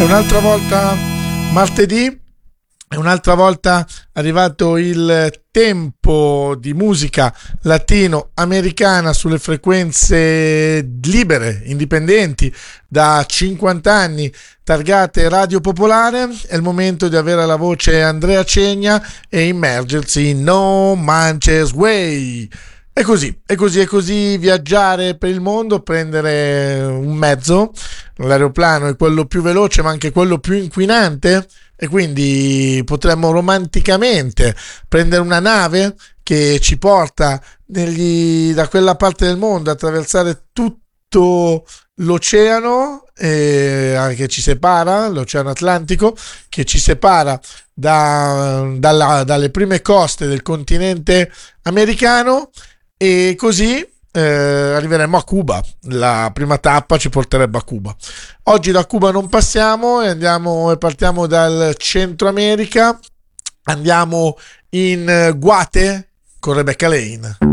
E un'altra volta martedì, e un'altra volta arrivato il tempo di musica latinoamericana sulle frequenze libere, indipendenti, da 50 anni, targate Radio Popolare. È il momento di avere la voce Andrea Cegna e immergersi in No Manches Way. È così viaggiare per il mondo, prendere un mezzo, l'aeroplano è quello più veloce ma anche quello più inquinante, e quindi potremmo romanticamente prendere una nave che ci porta da quella parte del mondo, attraversare tutto l'oceano che ci separa, l'oceano Atlantico, che ci separa dalle prime coste del continente americano. E così arriveremo a Cuba. La prima tappa ci porterebbe a Cuba. Oggi da Cuba non passiamo e partiamo dal Centro America. Andiamo in Guate con Rebecca Lane.